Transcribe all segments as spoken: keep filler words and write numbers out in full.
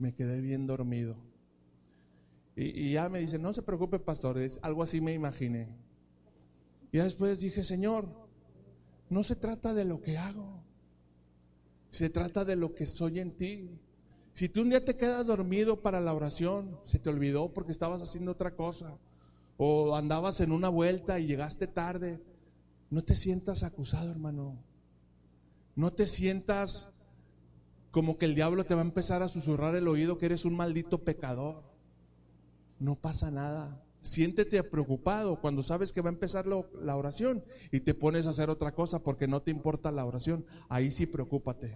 me quedé bien dormido. Y, y ya me dice, no se preocupe, pastor, es algo así me imaginé. Y ya después dije, Señor, no se trata de lo que hago, se trata de lo que soy en ti. Si tú un día te quedas dormido para la oración, se te olvidó porque estabas haciendo otra cosa, o andabas en una vuelta y llegaste tarde, no te sientas acusado, hermano. No te sientas como que el diablo te va a empezar a susurrar el oído que eres un maldito pecador. No pasa nada. Siéntete preocupado cuando sabes que va a empezar lo, la oración y te pones a hacer otra cosa porque no te importa la oración. Ahí sí preocúpate.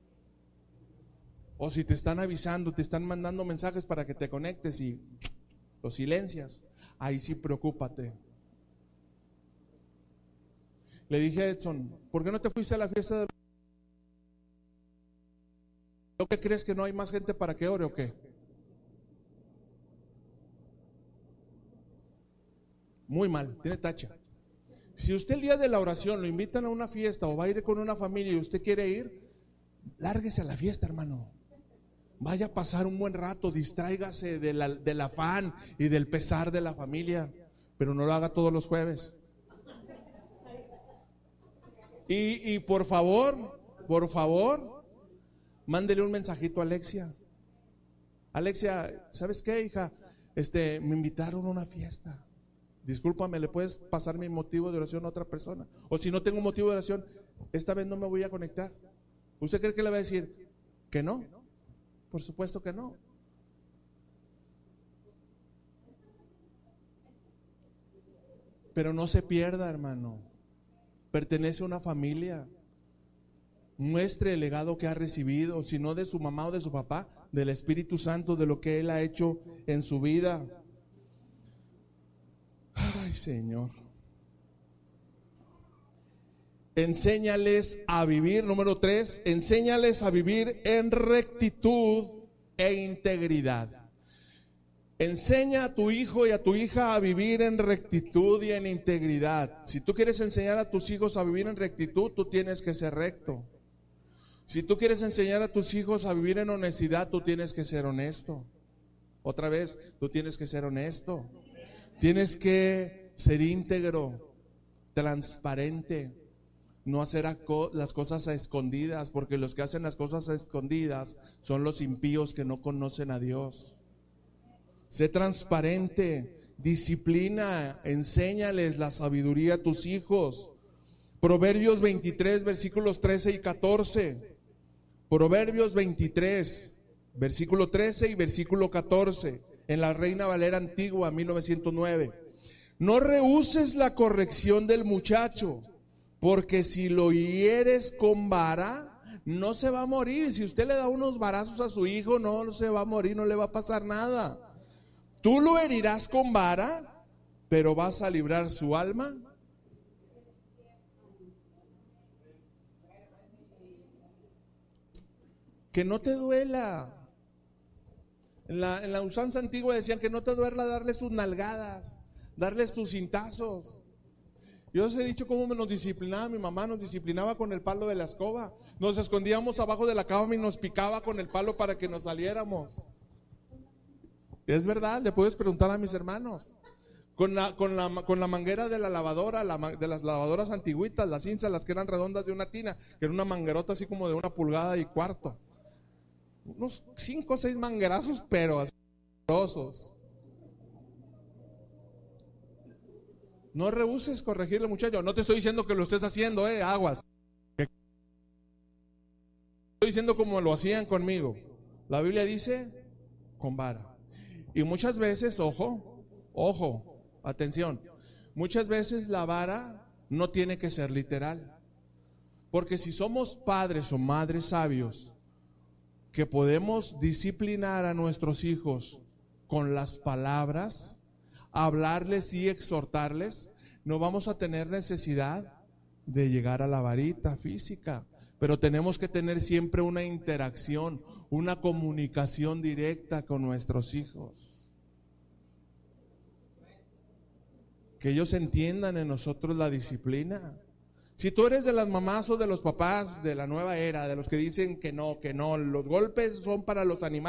O si te están avisando, te están mandando mensajes para que te conectes y los silencias, ahí sí preocúpate. Le dije a Edson, ¿por qué no te fuiste a la fiesta de... ¿Lo que crees que no hay más gente para que ore o qué? Muy mal, tiene tacha. Si usted el día de la oración lo invitan a una fiesta o va a ir con una familia y usted quiere ir, lárguese a la fiesta, hermano. Vaya a pasar un buen rato, distráigase de la, del afán y del pesar de la familia, pero no lo haga todos los jueves. Y, y por favor, por favor, mándele un mensajito a Alexia. Alexia, ¿sabes qué, hija? Este, me invitaron a una fiesta. Discúlpame, ¿le puedes pasar mi motivo de oración a otra persona? O si no tengo motivo de oración, esta vez no me voy a conectar. ¿Usted cree que le va a decir que no? Por supuesto que no. Pero no se pierda, hermano. Pertenece a una familia. Muestre el legado que ha recibido, si no de su mamá o de su papá, del Espíritu Santo, de lo que Él ha hecho en su vida. Ay, Señor. Enséñales a vivir, número tres, enséñales a vivir en rectitud e integridad. Enseña a tu hijo y a tu hija a vivir en rectitud y en integridad. Si tú quieres enseñar a tus hijos a vivir en rectitud, tú tienes que ser recto. Si tú quieres enseñar a tus hijos a vivir en honestidad, tú tienes que ser honesto. Otra vez, tú tienes que ser honesto. Tienes que ser íntegro, transparente. No hacer las cosas a escondidas, porque los que hacen las cosas a escondidas son los impíos que no conocen a Dios. Sé transparente, disciplina, enséñales la sabiduría a tus hijos. Proverbios veintitrés, versículos trece y catorce. Proverbios veintitrés, versículo trece y versículo catorce, en la Reina Valera Antigua, mil novecientos nueve. No rehúses la corrección del muchacho, porque si lo hieres con vara, no se va a morir. Si usted le da unos varazos a su hijo, no, no se va a morir, no le va a pasar nada. Tú lo herirás con vara, pero vas a librar su alma. Que no te duela. En la, en la usanza antigua decían que no te duela darles sus nalgadas, darles tus cintazos. Yo os he dicho cómo nos disciplinaba mi mamá, nos disciplinaba con el palo de la escoba. Nos escondíamos abajo de la cama y nos picaba con el palo para que nos saliéramos. Es verdad, le puedes preguntar a mis hermanos. Con la, con la, con la manguera de la lavadora, la, de las lavadoras antiguitas, las cinzas, las que eran redondas de una tina, que era una manguerota así como de una pulgada y cuarto. Unos cinco o seis manguerazos, pero asquerosos. No rehuses corregirle, muchacho. No te estoy diciendo que lo estés haciendo, eh, aguas. Estoy diciendo como lo hacían conmigo. La Biblia dice, con vara. Y muchas veces, ojo, ojo, atención, muchas veces la vara no tiene que ser literal. Porque si somos padres o madres sabios, que podemos disciplinar a nuestros hijos con las palabras, hablarles y exhortarles, no vamos a tener necesidad de llegar a la varita física, pero tenemos que tener siempre una interacción, una comunicación directa con nuestros hijos. Que ellos entiendan en nosotros la disciplina. Si tú eres de las mamás o de los papás de la nueva era, de los que dicen que no, que no, los golpes son para los animales,